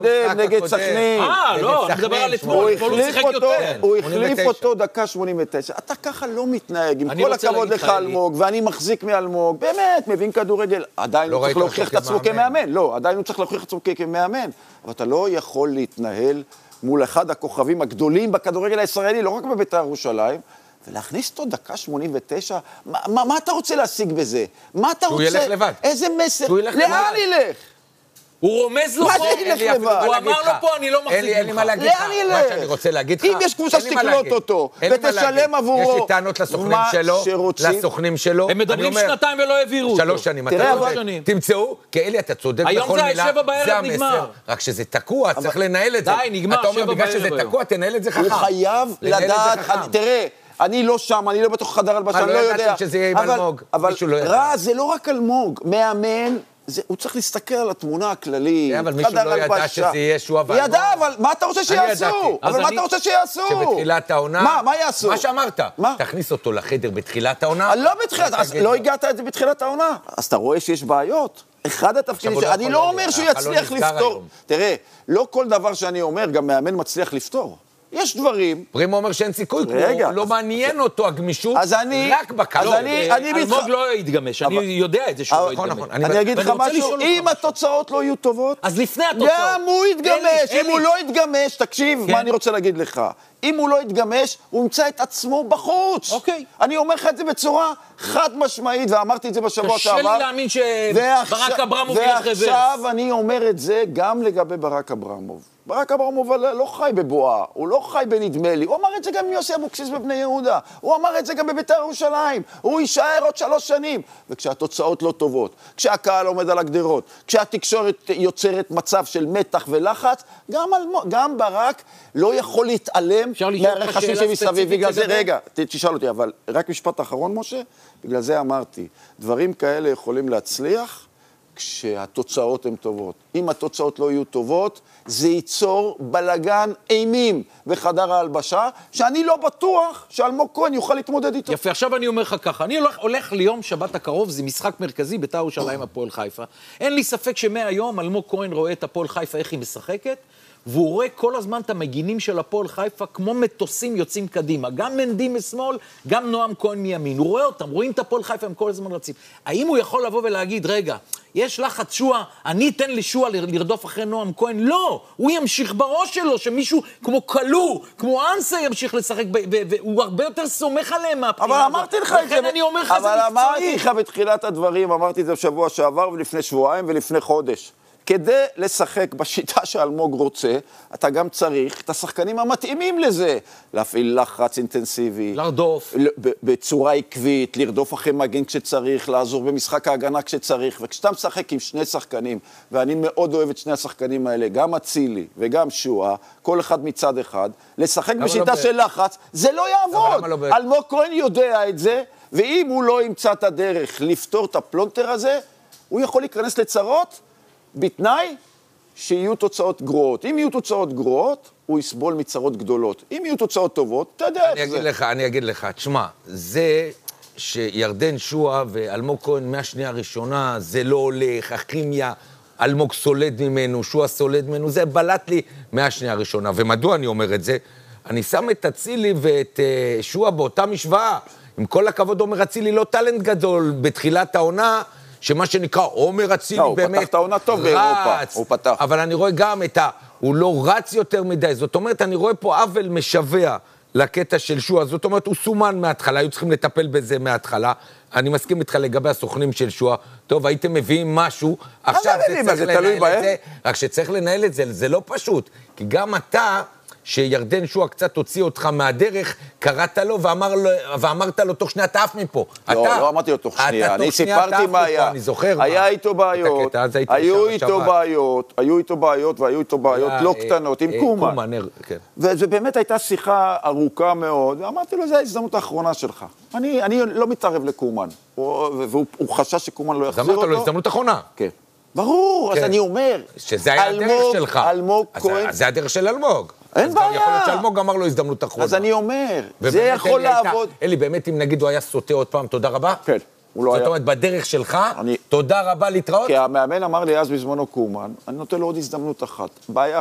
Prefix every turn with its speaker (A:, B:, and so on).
A: נגד סכנין.
B: לא, אני מדבר על אתמול, אתמול הוא שיחק יותר.
A: הוא החליף אותו דקה 89. אתה ככה לא מתנהג, עם כל הכבוד לך אלמוג, ואני מחזיק מאלמוג, באמת, מבין כדורגל, עדיין הוא צריך להוכיח את עצמו כמאמן. לא, עדיין הוא צריך להוכיח את עצמו כמאמן. אבל אתה לא יכול להתנהל מול אחד הכוכבים הגדולים בכדורגל הישראלי, לא רק בבית"ר ירושלים, ולהכניס אותו דקה 89, מה אתה רוצה להשיג בזה? מה אתה רוצה?
C: שהוא ילך לבד.
A: איזה מסר? לאן ילך?
B: הוא רומז לו פה, הוא אמר לו פה, אני לא מחזיק ממך.
A: לאן ילך?
C: מה שאני רוצה להגיד לך,
A: אם יש קבוצה שתקלוט אותו, ותשלם עבורו,
C: יש לי טענות לסוכנים שלו,
B: הם מדברים שנתיים ולא העבירו אותו.
C: 3 שנים, תמצאו, כי אלי, אתה צודק בכל מילה, זה המסר. רק שזה תקוע, צריך לנהל את זה.
B: די, נגמר,
C: אתה אומר, בגלל שזה תקוע, תנהל את זה חכם.
A: הוא חייב לדעת, תראה, אני לא שם, אני לא בתוך חדר הלבשה, אני לא יודע.
C: לא ידעתם שזה יהיה עם אלמוג, מישהו לא ידע.
A: רע, זה לא רק אלמוג, מאמן, הוא צריך להסתכל על התמונה הכללית.
C: אבל מישהו לא ידע שזה יהיה שועה ואלמוג.
A: ידע, אבל מה אתה רוצה שיעשו? אבל מה אתה רוצה שיעשו?
C: שבתחילת העונה...
A: מה יעשו?
C: מה שאמרת. תכניס אותו לחדר בתחילת העונה.
A: לא בתחילת, אז לא הגעת את זה בתחילת העונה. אז אתה רואה שיש בעיות. אחד התפקידים, אני לא אומר שהוא יצליח לפתור. תראה, לא כל דבר שאני אומר, גם מאמן מצליח לפתור. יש דברים...
C: פרימו אומר שאין סיכוי, לא מעניין אותו הגמישות, רק בקלות.
B: אלמוג לא יתגמש, אני יודע את זה שהוא לא יתגמש.
A: אני אגיד לך משהו, אם התוצאות לא יהיו טובות,
B: אז לפני התוצאות.
A: גם הוא יתגמש, אם הוא לא יתגמש, תקשיב מה אני רוצה להגיד לך. אם הוא לא יתגמש, הוא ימצא את עצמו בחוץ.
B: אוקיי.
A: אני אומר לך את זה בצורה חד משמעית, ואמרתי את זה בשבוע שעבר.
B: קשה לי להאמין שברק אברמוב ילך רוורס.
A: ועכשיו אני אומר את זה גם לגבי ברק אברמוב. ברק אברמוב לא חי בבועה, הוא לא חי בנדמה לי. הוא אמר את זה גם עם יוסי אבוקסיס בבני יהודה. הוא אמר את זה גם בבית"ר ירושלים. הוא יישאר עוד 3 שנים. וכשהתוצאות לא טובות, כשהקהל עומד על הגדרות, כשהתקשורת יוצרת מצב של מתח ולחץ, גם ברק לא יכול להתעלם מהרכשים שמסביב. בגלל זה, רגע, תשאל אותי, אבל רק משפט אחרון, משה, בגלל זה אמרתי, דברים כאלה יכולים להצליח כשהתוצאות הן טובות. אם התוצאות לא יהיו טובות, זה ייצור בלגן אימים בחדר ההלבשה, שאני לא בטוח שאלמוג כהן יוכל להתמודד איתו.
B: יפה, עכשיו אני אומר לך ככה, אני הולך ליום שבת הקרוב, זה משחק מרכזי בית"ר ירושלים הפועל חיפה. אין לי ספק שמהיום אלמוג כהן רואה את הפועל חיפה איך היא משחקת, והוא רואה כל הזמן את המגינים של הפועל חיפה כמו מטוסים יוצאים קדימה. גם מנדי משמאל, גם נועם כהן מימין. הוא רואה אותם, רואים את הפועל חיפה, הם כל הזמן רצים. האם הוא יכול לבוא ולהגיד, רגע, יש לחץ שועה, אני אתן לשועה לרדוף אחרי נועם כהן? לא! הוא ימשיך בראש שלו, שמישהו כמו קלו, כמו אנסה ימשיך לשחק, והוא הרבה יותר סומך עליהם מהבחינה.
A: אבל אמרתי לך את זה,
B: אני אומר לך, זה מקצועי.
A: אבל אמרתי לך בתחילת הדברים, אמרתי את זה בשבוע שעבר ולפני שבועיים ולפני חודש. כדי לשחק בשיטה שאלמוג רוצה, אתה גם צריך את השחקנים המתאימים לזה. להפעיל לחץ אינטנסיבי.
B: לרדוף.
A: בצורה עקבית, לרדוף אחרי מגן כשצריך, לעזור במשחק ההגנה כשצריך. וכשאתה משחק עם 2 שחקנים, ואני מאוד אוהב את 2 השחקנים האלה, גם אצילי וגם שועה, כל אחד מצד אחד, לשחק בשיטה של לחץ, זה לא יעבוד. אלמוג כהן יודע את זה, ואם הוא לא ימצא את הדרך לפתור את הפלונטר הזה, הוא יכול להיכנס לצרות, בתנאי שיהיו תוצאות גרועות. אם יהיו תוצאות גרועות, הוא יסבול מצרות גדולות. אם יהיו תוצאות טובות, אתה יודע איך זה.
C: אני אגיד לך, תשמע, זה שירדן שועה ואלמוג כהן מהשנייה הראשונה, זה לא הולך, הכימיה, אלמוג סולד ממנו, שועה סולד ממנו, זה בלט לי מהשנייה הראשונה. ומדוע אני אומר את זה? אני שם את אצילי ואת שועה באותה משוואה. עם כל הכבוד, עומר אצילי לא טלנט גדול בתחילת העונה, שמה שנקרא עומר אצילי באמת
A: הוא פתח את העונה טוב באירופה, הוא פתח.
C: אבל אני רואה גם הוא לא רץ יותר מדי, זאת אומרת, אני רואה פה עוול משווה לקטע של שועה, זאת אומרת, הוא סומן מההתחלה, היו צריכים לטפל בזה מההתחלה, אני מסכים איתך לגבי הסוכנים של שועה, טוב, הייתם מביאים משהו, עכשיו זה צריך לנהל את זה, רק שצריך לנהל את זה, זה לא פשוט, כי גם אתה, שירדן שועה קצת הוציא אותך מהדרך, קראת לו ואמרת לו, תוך שנייה אתה עף מפה.
A: לא אמרתי לו תוך שנייה, אני סיפרתי מה היה.
C: אני זוכר מה.
A: היה איתו בעיות, היו איתו בעיות והיו איתו בעיות לא קטנות, עם קומן. ובאמת הייתה שיחה ארוכה מאוד, ואמרתי לו, זו ההזדמנות האחרונה שלך. אני לא מתערב לקומן, והוא חשש שקומן לא יחזיר אותו.
C: אז אמרת לו, הזדמנות האחרונה.
A: כן. ברור, אז אני אומר,
C: שזה היה הדרך שלך.
A: אלמוג כהן.
C: אז זה הדרך של אלמוג.
A: אין בעיה.
C: יכול להיות שאלמוג אמר לו הזדמנות אחרונה.
A: אז אני אומר, זה יכול לעבוד.
C: אלי, באמת אם נגיד הוא היה סוטה עוד פעם, תודה רבה?
A: כן. הוא לא
C: זאת
A: היה...
C: אומרת, בדרך שלך, תודה רבה להתראות.
A: כי המאמן אמר לי אז בזמנו קומן, אני נותן לו עוד הזדמנות אחת. בעיה